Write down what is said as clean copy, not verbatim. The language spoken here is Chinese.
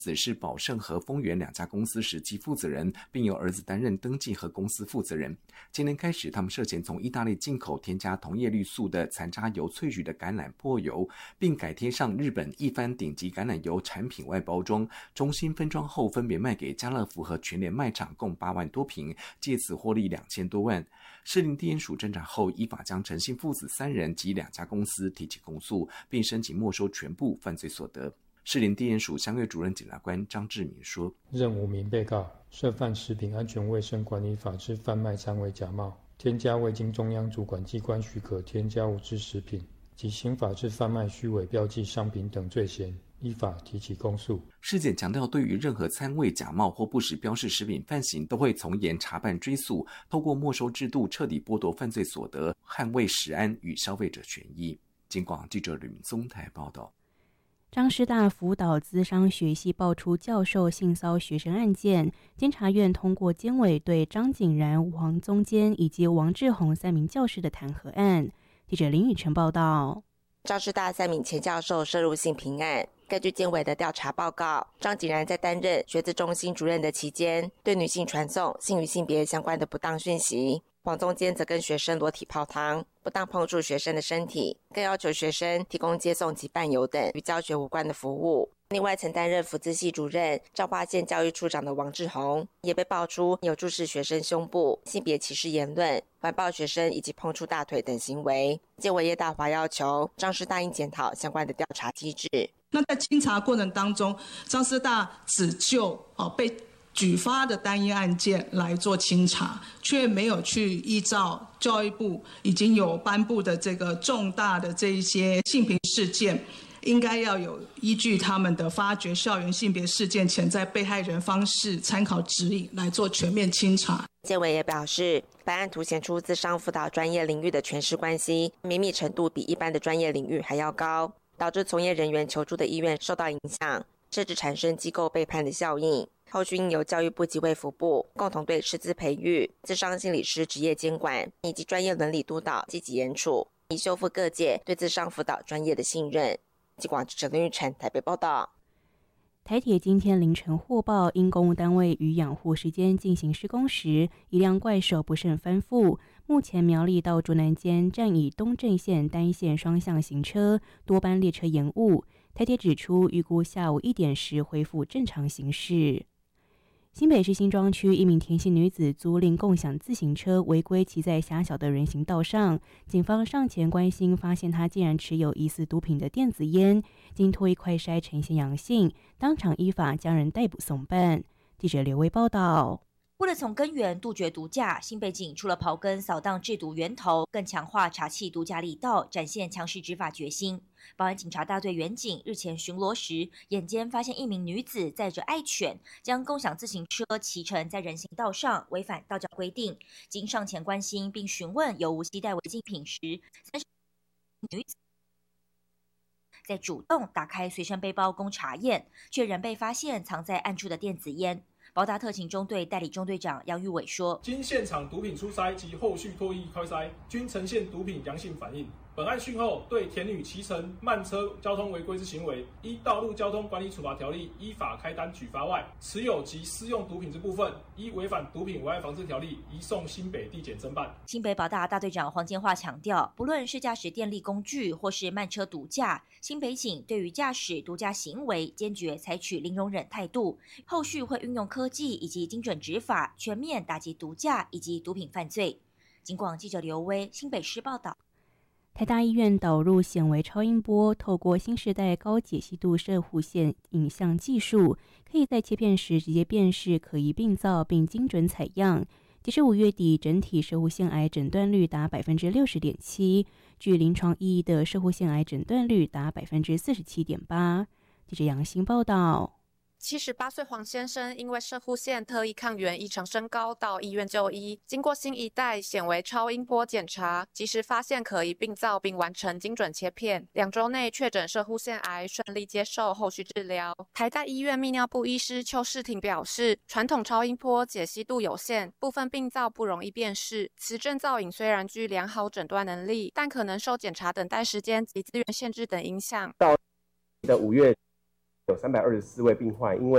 子是宝盛和丰源2家公司实际负责人，并由儿子担任登记和公司负责人。今年开始，他们涉嫌从意大利进口添加同叶绿素的残渣油萃取的橄榄粕油，并改贴上日本一番顶级橄榄油产品外包装，中心分装后分别卖给家乐福和全联卖场共8万多瓶，借此获利2000多万。士林地检署侦查后，依法将陈姓父子3人及2家公司提起公诉，并申请没收全部犯罪所得。士林地检署香月主任检察官张志明说： 任5名被告涉犯食品安全卫生管理法之贩卖餐伪假冒、添加未经中央主管机关许可添加物质食品及刑法之贩卖虚伪标记商品等罪嫌，依法提起公诉。 事检强调，对于任何餐伪假冒或不实标示食品犯行，都会从严查办追诉，透过没收制度彻底剥夺犯罪所得，捍卫食安与消费者权益。警广记者吕明松台报道。 彰师大辅导咨商学系爆出教授性骚学生案件，监察院通过监委对张景然、王宗坚以及王志宏3名教师的弹劾案。记者林宇晨报道。 彰师大3名前教授涉入性平案。根据监委的调查报告，张景然在担任学资中心主任的期间，对女性传送性与性别相关的不当讯息。王宗坚则跟学生裸体泡汤，不当碰触学生的身体，更要求学生提供接送及伴游等与教学无关的服务。另外，曾担任辅资系主任、彰化县教育处长的王志宏，也被爆出有注视学生胸部、性别歧视言论、环抱学生以及碰触大腿等行为。监委叶大华要求彰师大应检讨相关的调查机制。 那在清查过程当中，彰师大只就被举发的单一案件来做清查，却没有去依照教育部已经有颁布的这个重大的这一些性平事件，应该要有依据他们的发掘校园性别事件潜在被害人方式参考指引来做全面清查。 监委也表示，本案凸显出咨商辅导专业领域的权势关系绵密程度比一般的专业领域还要高，导致从业人员求助的意愿受到影响，甚至产生机构背叛的效应。后续应由教育部及卫福部共同对师资培育、咨商心理师职业监管以及专业伦理督导积极严处，以修复各界对咨商辅导专业的信任。警广记者林玉成台北报道。 台铁今天凌晨获报，因公务单位与养护时间进行施工时，一辆怪手不慎翻覆。目前苗栗到竹南间站以东正线单线双向行车，多班列车延误。台铁指出，预估下午1点时恢复正常行驶。新北市新庄区一名田姓女子租赁共享自行车违规骑在狭小的人行道上，警方上前关心，发现她竟然持有疑似毒品的电子烟，经唾液快筛呈现阳性，当场依法将人逮捕送办。记者刘威报道。 为了从根源杜绝毒驾，新北警除了刨根扫荡制毒源头，更强化查缉毒驾力道，展现强势执法决心。保安警察大队员警日前巡逻时，眼尖发现一名女子载着爱犬，将共享自行车骑乘在人行道上，违反道教规定。经上前关心并询问有无携带违禁品时，30女子在主动打开随身背包供查验，却仍被发现藏在暗处的电子烟。保大特勤中队代理中队长杨玉伟说：“ 经现场毒品初筛及后续唾液快筛，均呈现毒品阳性反应。本案讯后，对田女骑乘慢车交通违规之行为，依道路交通管理处罚条例依法开单举发外，持有及私用毒品之部分，依违反毒品危害防治条例移送新北地检侦办。” 新北保大大队长黄建化强调，不论是驾驶电力工具或是慢车毒驾，新北警对于驾驶毒驾行为坚决采取零容忍态度，后续会运用科技以及精准执法，全面打击毒驾以及毒品犯罪。警广记者刘威新北市报道。 台大医院导入显微超音波，透过新时代高解析度射弧线影像技术，可以在切片时直接辨识可疑病灶并精准采样。截至5月底，整体射弧腺癌诊断率达 60.7%， 具临床意义的射弧腺癌诊断率达 47.8%。 记者杨欣报道。 78岁黄先生因为射弧线特异抗原异常升高到医院就医，经过新一代显微超音波检查，及时发现可疑病灶并完成精准切片，2周内确诊射弧腺癌，顺利接受后续治疗。台大医院泌尿部医师邱世廷表示，传统超音波解析度有限，部分病灶不容易辨识，磁振造影虽然具良好诊断能力，但可能受检查等待时间及资源限制等影响。 到5月有324位病患因为